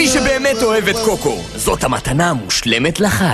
מי שבאמת אוהב את קוקו, זאת המתנה המושלמת לחג.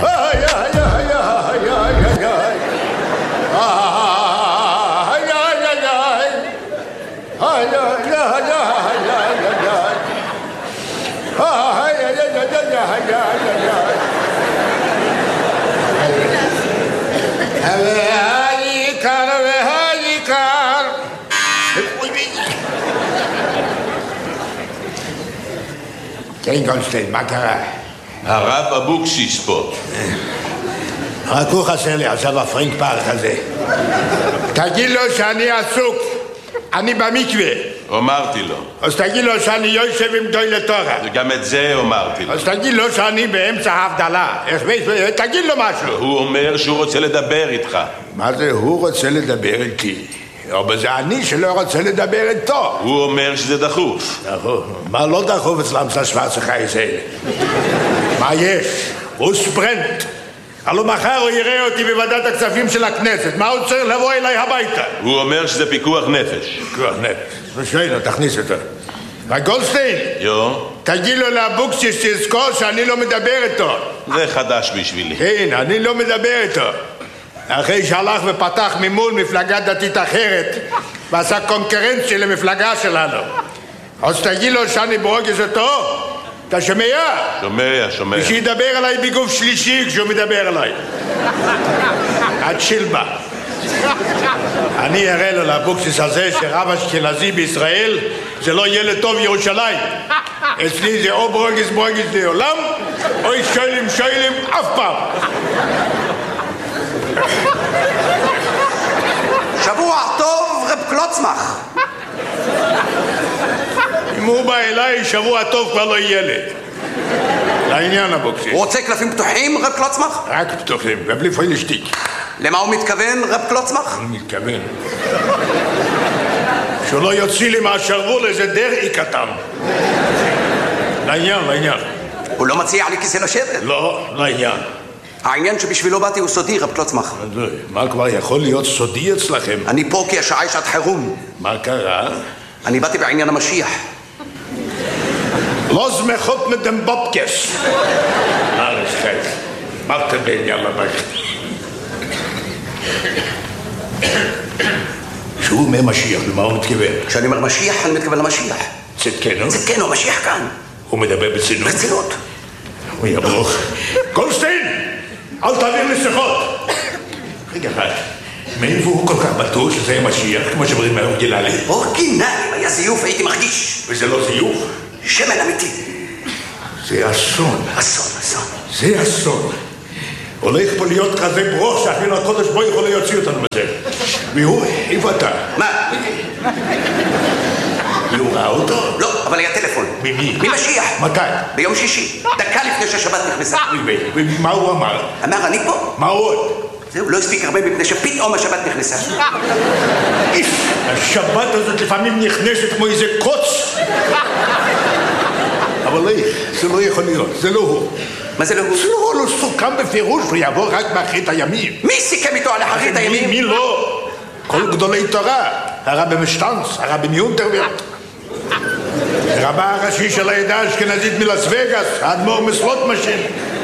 כן, גולדשטיין, מה קרה? הרב אבוקסיס פה. רק הוא חסר לי עכשיו הפרינק פארק הזה. תגיד לו שאני עסוק, אני במקווה. אמרתי לו. אז תגיד לו שאני יושב עם גדולי תורה. וגם את זה אמרתי לו. אז תגיד לו שאני באמצע ההבדלה. תגיד לו משהו. הוא אומר שהוא רוצה לדבר איתך. מה זה הוא רוצה לדבר איתי? אבל זה אני שלא רוצה לדבר איתו. הוא אומר שזה דחוף. דחוף? מה לא דחוף אצלם של שוורצה חייס האלה? מה יש? הוא ספרנט. הלוא מחר הוא יראה אותי בוועדת הכספים של הכנסת. מה הוא צריך לבוא אליי הביתה? הוא אומר שזה פיקוח נפש. פיקוח נפש. ושאלה, תכניס אותו. גולדשטיין, תגיד לו לאבוקסיס שיזכור שאני לא מדבר איתו. זה חדש בשבילי. כן, אני לא מדבר איתו. אחרי שהלך ופתח ממול מפלגה דתית אחרת ועשה קונקרנציה למפלגה שלנו. אז תגיד לו שאני ברוגז אותו. אתה שומע? שומע. ושידבר עליי בגוף שלישי כשהוא מדבר עליי. עד שילבה. אני אראה לו לאבוקסיס הזה שרב אשכנזי בישראל זה לא ילד טוב ירושלים. אצלי זה או ברוגז לעולם או שואלים אף פעם. שבוע טוב, רב קלוצמח. אם הוא בא אליי, שבוע טוב כבר לא ילד. לעניין אבוקסיס. הוא רוצה קלפים פתוחים, רב קלוצמח? רק פתוחים, ובלי פוילשטיק. למה הוא מתכוון, רב קלוצמח? הוא מתכוון שהוא לא יוציא לי מהשרוול איזה דרעי קטן. לעניין. הוא לא מציע לי כיסא לשבת? לא, לעניין. העניין שבשבילו באתי הוא סודי, רב קלוצמח. מה כבר יכול להיות סודי אצלכם? אני פה כי השעה היא שעת חירום. מה קרה? אני באתי בעניין המשיח. לא זמחות מדם בובקס. מה אתה בעניין המשיח? שהוא אומר משיח, למה הוא מתכוון? כשאני אומר משיח, אני מתכוון למשיח. צדקנו? צדקנו, המשיח כאן. הוא מדבר ברצינות? ברצינות. הוא יברוך. גולדשטיין! אל תעביר לי שיחות! רגע, מאיפה הוא כל כך בטוח שזה משיח, כמו שאומרים מהאורגינלי? אורגינלי, היה זיוף, הייתי מרגיש. וזה לא זיוף? שמן אמיתי. זה אסון. אסון. זה אסון. הולך פה להיות כזה ברוך שאפילו הקודש בו יכול להוציא אותנו מזה. והוא, איפה אתה? מה? הוא ראה אותו? לא, אבל היה טלפון. ממי? ממשיח. מתי? ביום שישי. דקה לפני שהשבת נכנסה. ומה הוא אמר? אמר, אני פה. מה עוד? זהו, לא הספיק הרבה מפני שפתאום השבת נכנסה. השבת הזאת לפעמים נכנסת כמו איזה קוץ. אבל זה לא יכול להיות, זה לא הוא. מה זה לא הוא? זה לא הוא, לא סוכם בפירוש, הוא יבוא רק באחרית הימים. מי סיכם איתו על אחרית הימים? מי לא? כל גדולי תורה, הרב משטנץ, הרב מיונטרברט, רבה הראשי של העדה האשכנזית מלאס וגאס, האדמו"ר מסלוטמשין.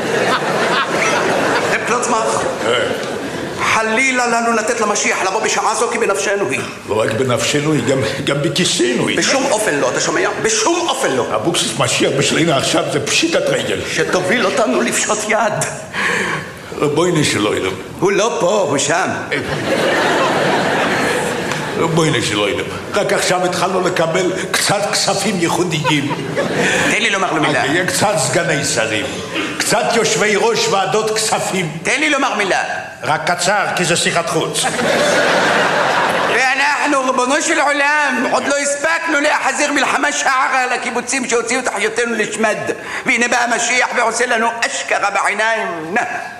רב קלוצמח, חלילה לנו לתת למשיח לבוא בשעה זו כי בנפשנו היא. לא רק בנפשנו היא, גם בכיסנו היא. בשום אופן לא, אתה שומע? בשום אופן לא. אבוקסיס משיח בשלינה עכשיו זה פשיטת רגל. שתוביל אותנו לפשוט יד. בואי נשלו אליו. הוא לא פה, הוא שם. בואי נשלו אליו. רק עכשיו התחלנו לקבל קצת כספים ייחודיים. תן לי לומר לו מילה. יהיה קצת סגני שרים, קצת יושבי ראש ועדות כספים. תן לי לומר מילה. רק קצר, כי זה שיחת חוץ. ואנחנו, ריבונו של עולם, עוד לא הספקנו להחזיר מלחמה שערה לקיבוצים שהוציאו את אחיותינו לשמד. והנה בא המשיח ועושה לנו אשכרה בעיניים.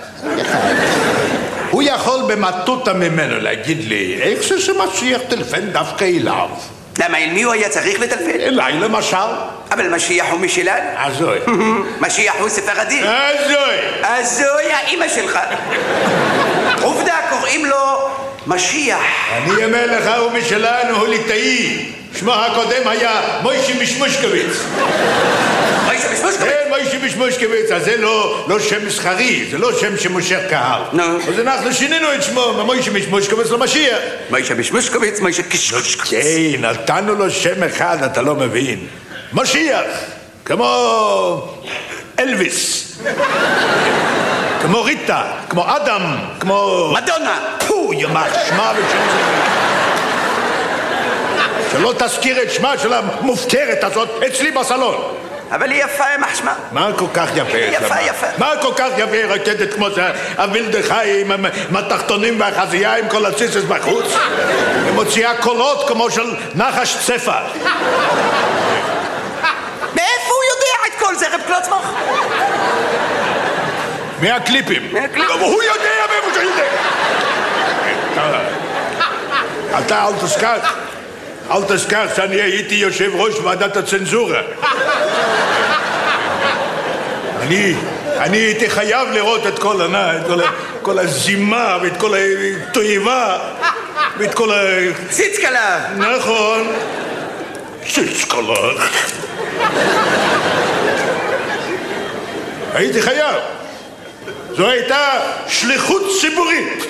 הוא יכול במטותא ממנו להגיד לי, איך זה שמשיח טלפן דווקא אליו? למה, אל מי הוא היה צריך לטלפן? אליי למשל. אבל משיח הוא משלנו. הזוי. משיח הוא ספרדי. הזוי, האמא שלך. עובדה, קוראים לו משיח. אני אומר לך, הוא משלנו, הוא ליטאי. שמו הקודם היה מוישה משמושקוביץ. מוישה משמושקוביץ? כן, מושקוביץ, אז זה לא שם מסחרי, זה לא שם שמושך קהל. אז אנחנו שינינו את שמו ממוישה מושקוביץ למשיח. מוישה מושקוביץ, מוישה קשקשקוביץ. כן, נתנו לו שם אחד, אתה לא מבין. משיח, כמו אלוויס, כמו ריטה, כמו אדם, כמו... מדונה. פו, ימה, שמה ושם זה. שלא תזכיר את שמה של המופקרת הזאת אצלי בסלון. אבל היא יפה, יימח שמה. מה כל כך יפה? יפה. מה כל כך יפה רקדת כמו זה הווילדחי עם התחתונים והחזייה עם כל הציסס בחוץ? היא מוציאה קולות כמו של נחש צפה. מאיפה הוא יודע את כל זה, רב קלוצמוך? מהקליפים. גם הוא יודע מאיפה שהוא יודע. אתה אל תזכח שאני הייתי יושב ראש ועדת הצנזורה. אני הייתי חייב לראות את כל הזימה ואת כל התועבה ואת כל ציצקלה. נכון. ציצקלה. הייתי חייב. זו הייתה שליחות ציבורית.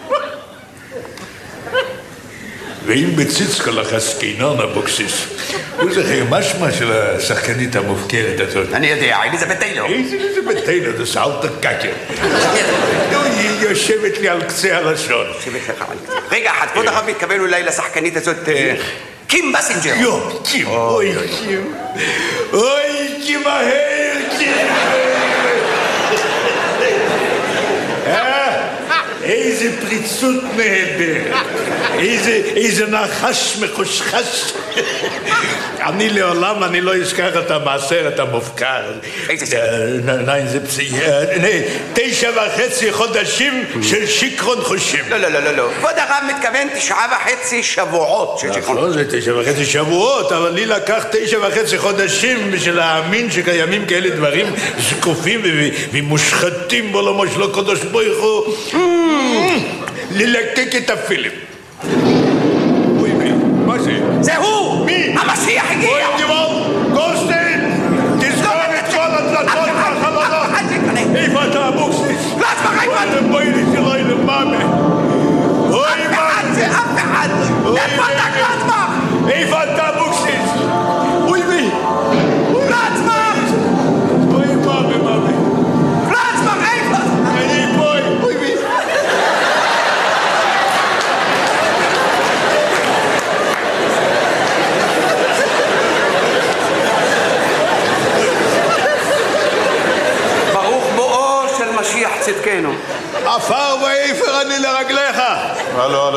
ואם בציצקלך עסקינן אבוקסיס, הוא זוכר משמע של השחקנית המופקרת הזאת. אני יודע, אליזבת טיילור. אליזבת טיילור, זה סאלטר קאקר. היא יושבת לי על קצה הלשון. רגע אחד, כבוד הרב מתכוון אולי לשחקנית הזאת קים בסינג'ר. קים, אוי קים. אוי קים מהר, קים. איזה פריצות נהדרת, איזה נחש מחושחש. אני לעולם לא אזכר את המעשרת המופקר. איזה סרט? 9.5 חודשים של שיקרון חושים. לא. כבוד הרב מתכוון 9.5 שבועות של שיקרון. לא, זה 9.5 שבועות, אבל לי לקח 9.5 חודשים בשביל להאמין שקיימים כאלה דברים זקופים ומושחתים בעולמו של הקדוש ברוך הוא. ללקק את הפילים. אוי, מה זה? זה הוא! מי? המשיח הגיע! אוי, גבול! גולדשטיין! תזכור את כל הדלתות והחלונות! איפה אתה אבוקסיס? קלוצמוך, איפה אתה? בואי לי שלא יהיה למאמה! אוי, מה? אף אחד! איפה אתה, קלוצמוך? איפה אתה אבוקסיס? אוי, מי? קלוצמוך! אוי, מאמה! קלוצמוך, איפה? אני פה! אוי, מי? צדקנו. עפר ואיפר אני לרגליך. הלו